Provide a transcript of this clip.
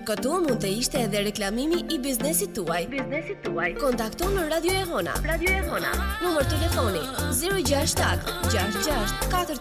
këtu mund të ishte edhe reklamimi i biznesit tuaj. Kontaktonë Radio e Hona. Numër telefoni 067 66 43